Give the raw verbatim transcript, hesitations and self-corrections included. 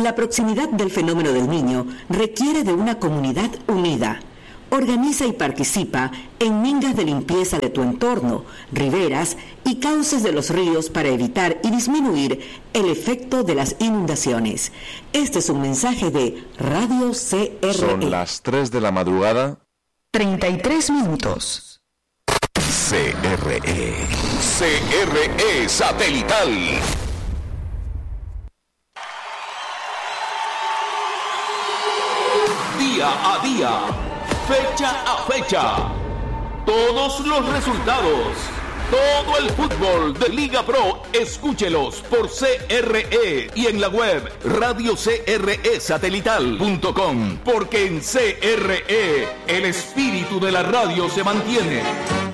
La proximidad del fenómeno del Niño requiere de una comunidad unida. Organiza y participa en mingas de limpieza de tu entorno, riberas y cauces de los ríos para evitar y disminuir el efecto de las inundaciones. Este es un mensaje de Radio C R E. Son las tres de la madrugada. treinta y tres minutos. C R E. C R E Satelital. Día a día, fecha a fecha, todos los resultados, todo el fútbol de Liga Pro, escúchelos por C R E y en la web radio c r e satelital punto com, porque en C R E el espíritu de la radio se mantiene.